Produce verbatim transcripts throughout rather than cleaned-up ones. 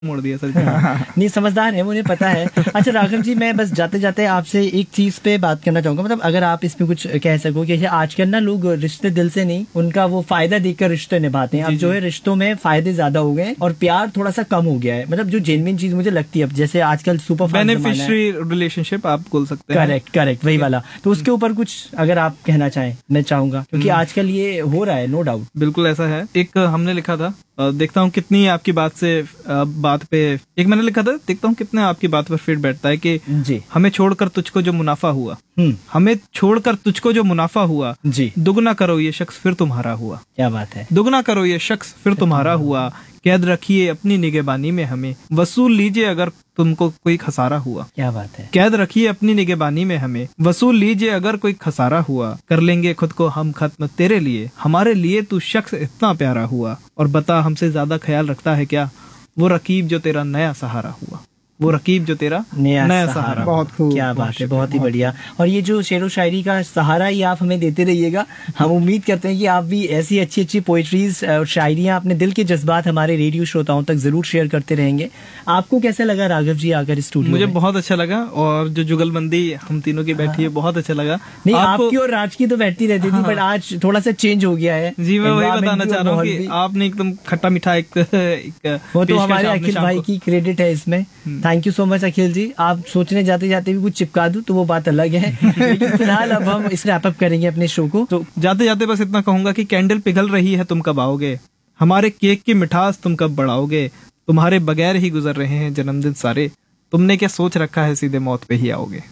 मोड़ दिया सर। नहीं, समझदार है, मुझे पता है। अच्छा राघव जी, मैं बस जाते जाते आपसे एक चीज पे बात करना चाहूंगा, मतलब अगर आप इसमें कुछ कह सको कि आजकल ना लोग रिश्ते दिल से नहीं, उनका वो फायदा देखकर रिश्ते निभाते हैं। अब जो है रिश्तों में फायदे ज्यादा हो गए और प्यार थोड़ा सा कम हो गया है, मतलब जो जेन्युइन चीज मुझे लगती है, अब जैसे आजकल सुपर बेनिफिशियरी रिलेशनशिप आप बोल सकते हैं। करेक्ट करेक्ट, वही वाला। तो उसके ऊपर कुछ अगर आप कहना चाहें, मैं चाहूंगा, क्योंकि आजकल ये हो रहा है, नो डाउट। बिल्कुल ऐसा है। एक हमने लिखा था, देखता हूँ कितनी आपकी बात से बात पे, एक मैंने लिखा था, देखता हूँ कितने आपकी बात पर फिट बैठता है कि जी हमें छोड़कर तुझको जो मुनाफा हुआ, हमें छोड़कर तुझको जो मुनाफा हुआ, जी दुगना करो ये शख्स फिर तुम्हारा हुआ। क्या बात है, दुगना करो ये शख्स फिर तुम्हारा हुआ, कैद रखिए अपनी निगहबानी में हमें, वसूल लीजिए अगर तुमको कोई खसारा हुआ। क्या बात है, कैद रखिए अपनी निगहबानी में हमें, वसूल लीजिए अगर कोई खसारा हुआ, कर लेंगे खुद को हम खत्म तेरे लिए, हमारे लिए तू शख्स इतना प्यारा हुआ, और बता हमसे ज्यादा ख्याल रखता है क्या वो रकीब जो तेरा नया सहारा हुआ, वो रकीब जो तेरा नया, नया सहारा, सहारा। बहुत खूब, क्या बात है, बहुत ही बढ़िया। और ये जो शेरो शायरी का सहारा ही आप हमें देते रहिएगा। हम उम्मीद करते हैं कि आप भी ऐसी अच्छी अच्छी पोइट्रीज और शायरियां, अपने दिल के जज्बात हमारे रेडियो श्रोताओं तक जरूर शेयर करते रहेंगे। आपको कैसा लगा राघव जी आकर स्टूडियो? मुझे बहुत अच्छा लगा, और जो जुगलबंदी हम तीनों की बैठी है बहुत अच्छा लगा। नहीं, आपकी और राज की तो बैठती रहती थी, बट आज थोड़ा सा चेंज हो गया है। जी, मैं वही बताना चाह रहा हूँ कि आपने एकदम खट्टा मीठा एक, एक वो तो हमारे अखिल भाई की क्रेडिट है इसमें। थैंक यू सो मच अखिल जी। आप सोचने जाते जाते भी कुछ चिपका दूं तो वो बात अलग है, लेकिन फिलहाल अब हम इस रैप अप करेंगे अपने शो को। तो जाते जाते बस इतना कहूंगा कि कैंडल पिघल रही है तुम कब आओगे, हमारे केक की मिठास तुम कब बढ़ाओगे, तुम्हारे बगैर ही गुजर रहे हैं जन्मदिन सारे, तुमने क्या सोच रखा है सीधे मौत पे ही आओगे।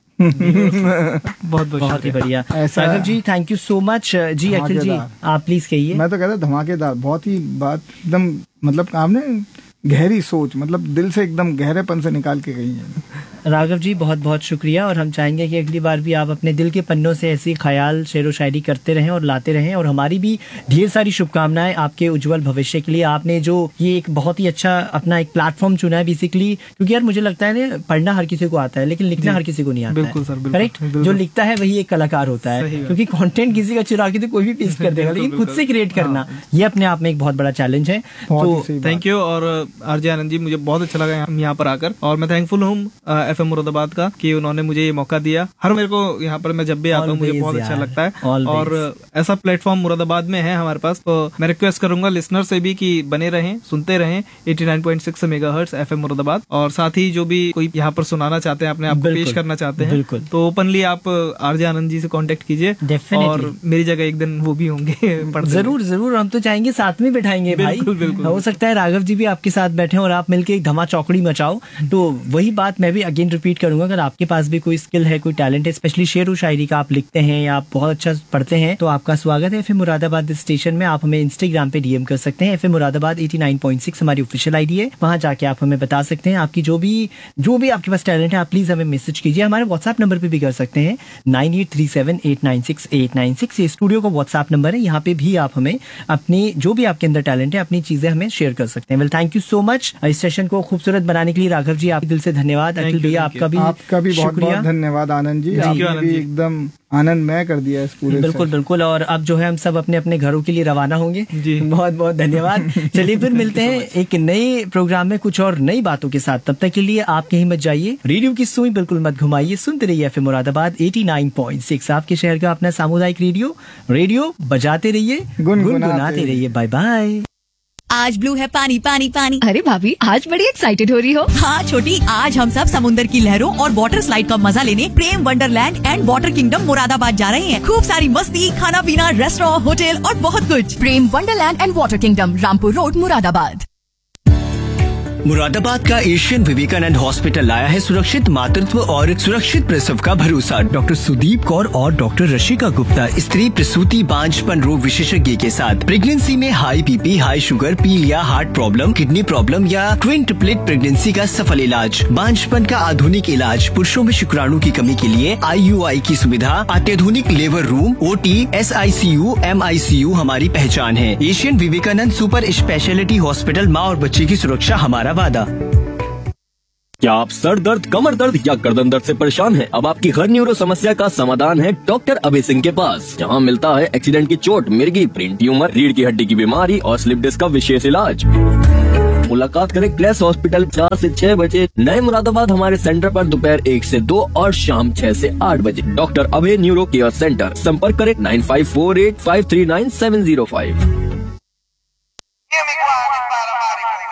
बहुत बहुत ही बढ़िया Raghav ji, thank you so much जी। अखिल जी आप प्लीज कहिए। मैं तो कहता धमाकेदार, बहुत ही बात एकदम, मतलब आपने गहरी सोच, मतलब दिल से एकदम गहरेपन से निकाल के गई है। राघव जी बहुत बहुत शुक्रिया, और हम चाहेंगे कि अगली बार भी आप अपने दिल के पन्नों से ऐसी ख्याल शेरो शायरी करते रहें और लाते रहें, और हमारी भी ढेर सारी शुभकामनाएं आपके उज्जवल भविष्य के लिए। आपने जो ये एक बहुत ही अच्छा अपना एक प्लेटफॉर्म चुना है बेसिकली, क्योंकि यार मुझे लगता है पढ़ना हर किसी को आता है लेकिन लिखना हर किसी को नहीं आता। बिल्कुल सर, करेक्ट। जो लिखता है वही एक कलाकार होता है, क्योंकि कंटेंट किसी का चुरा के तो कोई भी पेश कर देगा, लेकिन खुद से क्रिएट करना ये अपने आप में एक बहुत बड़ा चैलेंज है। तो थैंक यू। और आरजे आनंद जी, मुझे बहुत अच्छा लगा यहाँ पर आकर, और मैं थैंकफुल हूँ एफ एम मुरादाबाद का कि उन्होंने मुझे ये मौका दिया। हर मेरे को यहाँ पर मैं जब भी आता हूँ मुझे बहुत अच्छा लगता है, और ऐसा प्लेटफॉर्म मुरादाबाद में है हमारे पास। तो मैं रिक्वेस्ट करूंगा लिसनर से भी कि बने रहें, सुनते रहें eighty nine point six megahertz F M Moradabad, और साथ ही जो भी कोई यहाँ पर सुनाना चाहते हैं, अपने आप को पेश करना चाहते हैं, तो ओपनली आप आरजे आनंद जी से कांटेक्ट कीजिए, और मेरी जगह एक दिन वो भी होंगे। जरूर जरूर, हम तो चाहेंगे साथ में बैठाएंगे भाई। हो सकता है राघव जी भी आपके साथ बैठे और आप मिलकर एक धमा चौकड़ी मचाओ। तो वही बात मैं भी अगेन रिपीट करूंगा, अगर आपके पास भी कोई स्किल है, कोई टैलेंट है, स्पेशली शेर व शायरी का, आप लिखते हैं या आप बहुत अच्छा पढ़ते हैं, तो आपका स्वागत है एफएम मुरादाबाद स्टेशन में। आप हमें इंस्टाग्राम पे डीएम कर सकते हैं, FM Moradabad eighty nine point six हमारी ऑफिशियल आईडी है, वहां जाके आप हमें बता सकते हैं आपकी जो भी जो भी आपके पास टैलेंट है, आप प्लीज हमें मैसेज कीजिए। हमारे व्हाट्सएप नंबर पे भी कर सकते हैं nine eight three seven eight nine six eight nine six, ये स्टूडियो का व्हाट्सएप नंबर है। यहाँ पे भी आप हमें अपनी जो भी आपके अंदर टैलेंट है, अपनी चीजें हमें शेयर कर सकते हैं। Well thank you so much इस सेशन को खूबसूरत बनाने के लिए राघव जी, आप दिल से धन्यवाद। अखिल भैया आपका भी आपका भी बहुत बहुत धन्यवाद आनंद जी, आपने भी एकदम आनंदमय कर दिया इस पूरे। बिल्कुल बिल्कुल, और अब जो है हम सब अपने अपने घरों के लिए रवाना होंगे। बहुत बहुत धन्यवाद। चलिए फिर मिलते हैं एक नए प्रोग्राम में कुछ और नई बातों के साथ। तब तक के लिए आप कहीं मत जाइए, रेडियो की सुई बिल्कुल मत घुमाइए, सुनते रहिए FM Moradabad eighty nine point six, आपके शहर का अपना सामुदायिक रेडियो। रेडियो बजाते रहिए, गुनगुनाते रहिए। Bye bye. आज ब्लू है पानी पानी पानी। अरे भाभी आज बड़ी एक्साइटेड हो रही हो। हाँ छोटी, आज हम सब समुद्र की लहरों और वाटर स्लाइड का मजा लेने प्रेम Wonderland and water kingdom Moradabad जा रहे हैं। खूब सारी मस्ती, खाना पीना, रेस्टोरेंट, होटल और बहुत कुछ। प्रेम Wonderland and water kingdom, Rampur road, Moradabad. Moradabad का एशियन विवेकानंद हॉस्पिटल लाया है सुरक्षित मातृत्व और सुरक्षित प्रसव का भरोसा। डॉक्टर सुदीप कौर और डॉक्टर रशिका गुप्ता, स्त्री प्रसूति बांझपन रोग विशेषज्ञ के साथ प्रेगनेंसी में हाई बीपी, हाई शुगर, पीलिया, हार्ट प्रॉब्लम, किडनी प्रॉब्लम या ट्विन ट्रिपलेट प्रेगनेंसी का सफल इलाज, बांझपन का आधुनिक इलाज, पुरुषों में शुक्राणु की कमी के लिए आईयूआई की सुविधा, अत्याधुनिक लेबर रूम, ओटी, एसआईसीयू, एमआईसीयू हमारी पहचान है। Asian Vivekananda super speciality hospital, माँ और बच्चे की सुरक्षा हमारा वादा। क्या आप सर दर्द, कमर दर्द या गर्दन दर्द से परेशान हैं? अब आपकी हर न्यूरो समस्या का समाधान है डॉक्टर अभय सिंह के पास, जहां मिलता है एक्सीडेंट की चोट, मिर्गी, ब्रेन ट्यूमर, रीढ़ की हड्डी की बीमारी और स्लिप डिस्क का विशेष इलाज। मुलाकात करें क्लेस हॉस्पिटल चार से छह बजे, नए मुरादाबाद हमारे सेंटर पर दोपहर एक से दो और शाम छह से आठ बजे। डॉक्टर अभय न्यूरो केयर सेंटर, संपर्क करें nine five four eight five three nine seven zero five.